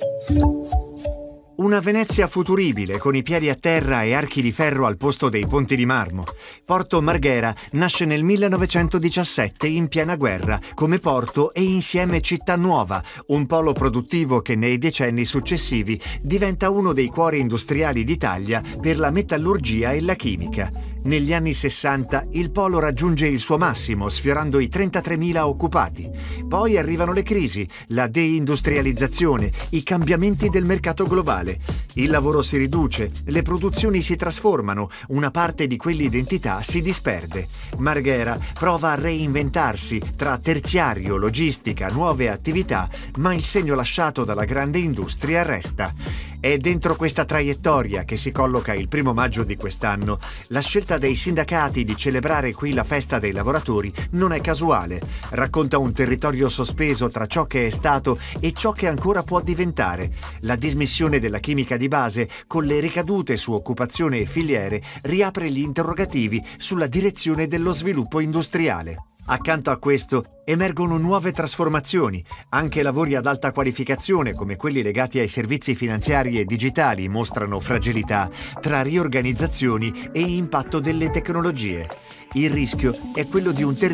Una Venezia futuribile, con i piedi a terra e archi di ferro al posto dei ponti di marmo. Porto Marghera nasce nel 1917 in piena guerra, come porto e insieme città nuova, un polo produttivo che nei decenni successivi diventa uno dei cuori industriali d'Italia per la metallurgia e la chimica. Negli anni 60 il polo raggiunge il suo massimo, sfiorando i 33.000 occupati. Poi arrivano le crisi, la deindustrializzazione, i cambiamenti del mercato globale. Il lavoro si riduce, le produzioni si trasformano, una parte di quell'identità si disperde. Marghera prova a reinventarsi tra terziario, logistica, nuove attività, ma il segno lasciato dalla grande industria resta. È dentro questa traiettoria che si colloca il 1° maggio di quest'anno. La scelta dei sindacati di celebrare qui la festa dei lavoratori non è casuale. Racconta un territorio sospeso tra ciò che è stato e ciò che ancora può diventare. La dismissione della chimica di base, con le ricadute su occupazione e filiere, riapre gli interrogativi sulla direzione dello sviluppo industriale. Accanto a questo emergono nuove trasformazioni, anche lavori ad alta qualificazione come quelli legati ai servizi finanziari e digitali mostrano fragilità tra riorganizzazioni e impatto delle tecnologie. Il rischio è quello di un